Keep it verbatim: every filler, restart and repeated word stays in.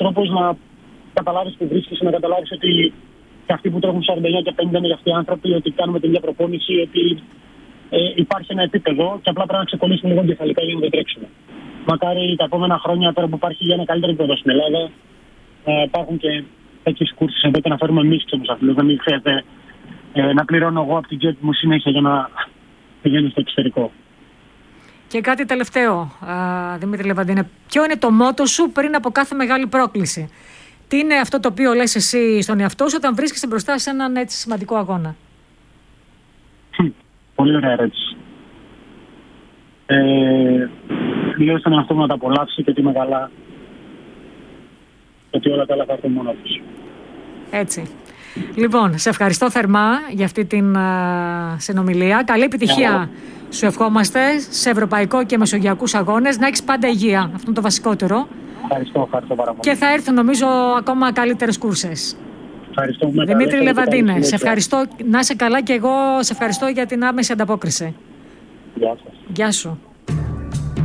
τρόπος να καταλάβεις τι βρίσκεις, να καταλάβεις ότι και αυτοί που τρέχουν σαράντα εννιά και πενήντα είναι για αυτοί οι άνθρωποι, ότι κάνουμε την ίδια προπόνηση, ότι ε, υπάρχει ένα επίπεδο και απλά πρέπει να ξεκολλήσουμε λίγο εγκεφαλικά για να το τρέξουμε. Μακάρι τα επόμενα χρόνια, τώρα που υπάρχει για ένα καλύτερο επίπεδο στην Ελλάδα, να υπάρχουν και τέτοιες κούρσεις εδώ και να φέρουμε εμείς ξένους αθλητές. Να μην χρειάζεται ε, να πληρώνω εγώ από την τσέπη μου συνέχεια για να πηγαίνω στο εξωτερικό. Και κάτι τελευταίο, α, Δημήτρη Λεβαντίνε. Ποιο είναι το μότο σου πριν από κάθε μεγάλη πρόκληση? Τι είναι αυτό το οποίο λες εσύ στον εαυτό σου όταν βρίσκεσαι μπροστά σε έναν έτσι σημαντικό αγώνα? Πολύ ωραία ερώτηση. Ε, λέω στον εαυτό μου να τα απολαύσει και ότι είμαι καλά. Και ότι όλα τα άλλα θα έρθουν μόνο τους. Έτσι. Λοιπόν, σε ευχαριστώ θερμά για αυτή την α, συνομιλία. Καλή επιτυχία yeah. σου ευχόμαστε σε ευρωπαϊκό και μεσογειακούς αγώνες. Να έχεις πάντα υγεία. Αυτό είναι το βασικότερο. Ευχαριστώ, ευχαριστώ πάρα πολύ. Και θα έρθουν νομίζω ακόμα καλύτερες κούρσες. Ευχαριστώ. Δημήτρη Λεβαντίνε, σε ευχαριστώ. Να είσαι καλά και εγώ σε ευχαριστώ για την άμεση ανταπόκριση. Γεια σας. Γεια σου.